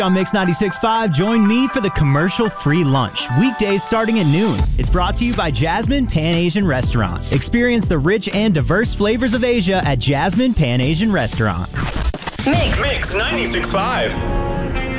On Mix 96.5, join me for the commercial-free lunch, weekdays starting at noon. It's brought to you by Jasmine Pan Asian Restaurant. Experience the rich and diverse flavors of Asia at Jasmine Pan Asian Restaurant. Mix 96.5.